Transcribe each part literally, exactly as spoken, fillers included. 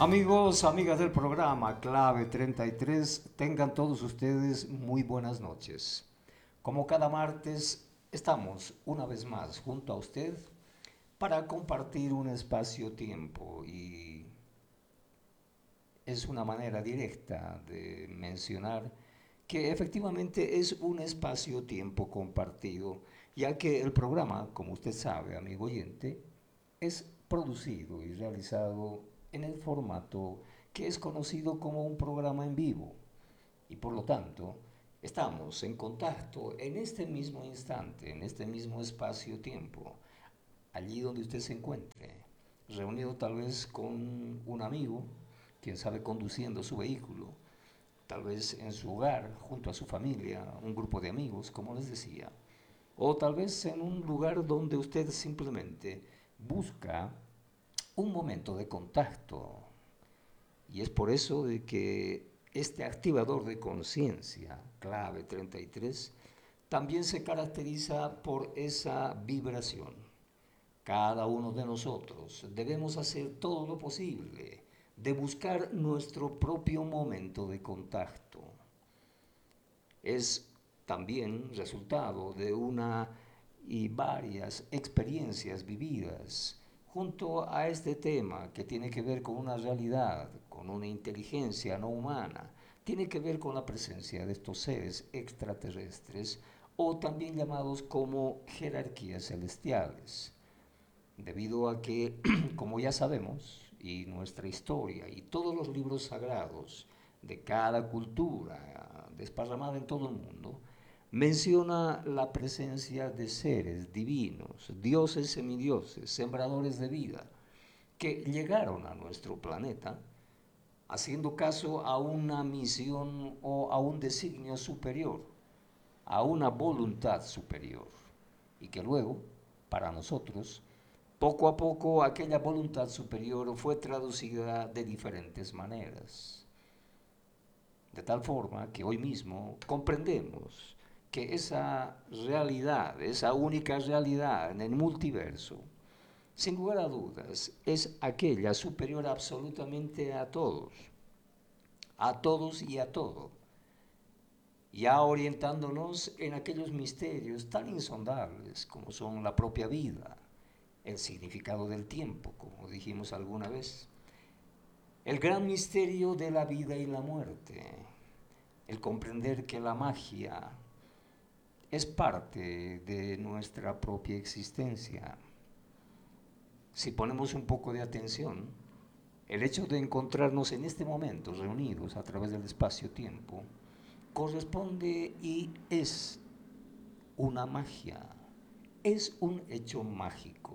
Amigos, amigas del programa Clave treinta y tres, tengan todos ustedes muy buenas noches. Como cada martes, estamos una vez más junto a usted para compartir un espacio-tiempo y es una manera directa de mencionar que efectivamente es un espacio-tiempo compartido, ya que el programa, como usted sabe, amigo oyente, es producido y realizado en el formato que es conocido como un programa en vivo y por lo tanto estamos en contacto en este mismo instante, en este mismo espacio-tiempo, allí donde usted se encuentre, reunido tal vez con un amigo, quien sabe conduciendo su vehículo, tal vez en su hogar, junto a su familia, un grupo de amigos, como les decía, o tal vez en un lugar donde usted simplemente busca un momento de contacto. Y es por eso de que este activador de conciencia, clave treinta y tres, también se caracteriza por esa vibración. Cada uno de nosotros debemos hacer todo lo posible de buscar nuestro propio momento de contacto. Es también resultado de una y varias experiencias vividas junto a este tema que tiene que ver con una realidad, con una inteligencia no humana, tiene que ver con la presencia de estos seres extraterrestres o también llamados como jerarquías celestiales, debido a que, como ya sabemos, y nuestra historia y todos los libros sagrados de cada cultura desparramada en todo el mundo, menciona la presencia de seres divinos, dioses semidioses, sembradores de vida, que llegaron a nuestro planeta haciendo caso a una misión o a un designio superior, a una voluntad superior, y que luego, para nosotros, poco a poco aquella voluntad superior fue traducida de diferentes maneras, de tal forma que hoy mismo comprendemos que esa realidad, esa única realidad en el multiverso, sin lugar a dudas, es aquella superior absolutamente a todos, a todos y a todo, ya orientándonos en aquellos misterios tan insondables como son la propia vida, el significado del tiempo, como dijimos alguna vez, el gran misterio de la vida y la muerte, el comprender que la magia es parte de nuestra propia existencia. Si ponemos un poco de atención, el hecho de encontrarnos en este momento reunidos a través del espacio-tiempo corresponde y es una magia, es un hecho mágico,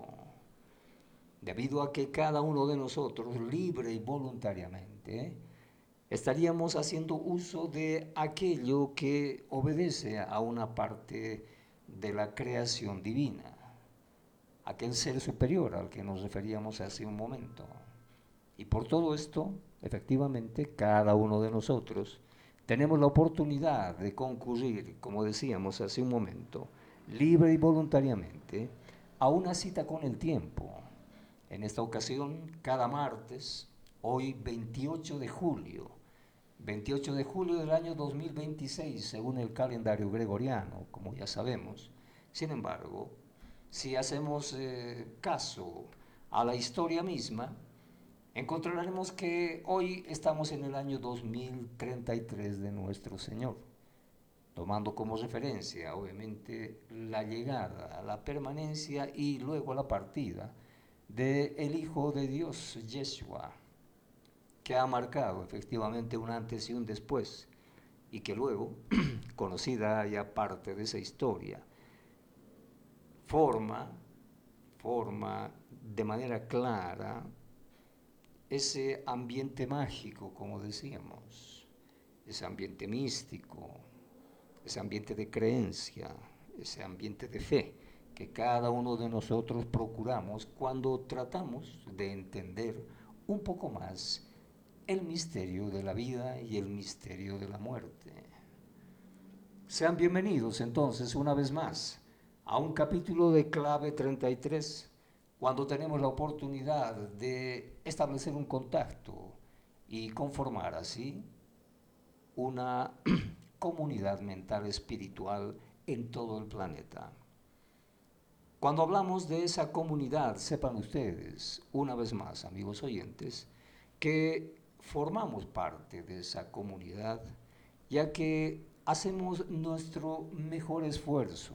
debido a que cada uno de nosotros, libre y voluntariamente, estaríamos haciendo uso de aquello que obedece a una parte de la creación divina, aquel ser superior al que nos referíamos hace un momento. Y por todo esto, efectivamente, cada uno de nosotros tenemos la oportunidad de concurrir, como decíamos hace un momento, libre y voluntariamente, a una cita con el tiempo. En esta ocasión, cada martes, hoy veintiocho de julio, veintiocho de julio del año dos mil veintiséis, según el calendario gregoriano, como ya sabemos. Sin embargo, si hacemos eh, caso a la historia misma, encontraremos que hoy estamos en el año dos mil treinta y tres de nuestro Señor, tomando como referencia, obviamente, la llegada, la permanencia y luego la partida del Hijo de Dios, Yeshua, que ha marcado efectivamente un antes y un después, y que luego, conocida ya parte de esa historia, forma, forma de manera clara ese ambiente mágico, como decíamos, ese ambiente místico, ese ambiente de creencia, ese ambiente de fe que cada uno de nosotros procuramos cuando tratamos de entender un poco más el misterio de la vida y el misterio de la muerte. Sean bienvenidos entonces una vez más a un capítulo de Clave treinta y tres, cuando tenemos la oportunidad de establecer un contacto y conformar así una comunidad mental espiritual en todo el planeta. Cuando hablamos de esa comunidad, sepan ustedes, una vez más, amigos oyentes, que formamos parte de esa comunidad, ya que hacemos nuestro mejor esfuerzo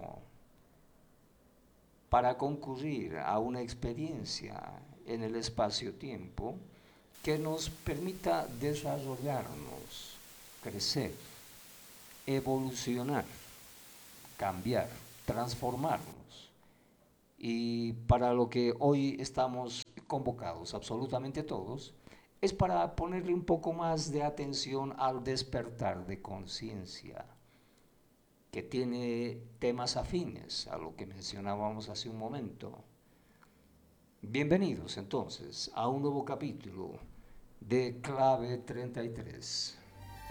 para concurrir a una experiencia en el espacio-tiempo que nos permita desarrollarnos, crecer, evolucionar, cambiar, transformarnos. Y para lo que hoy estamos convocados, absolutamente todos, es para ponerle un poco más de atención al despertar de conciencia, que tiene temas afines a lo que mencionábamos hace un momento. Bienvenidos entonces a un nuevo capítulo de Clave treinta y tres.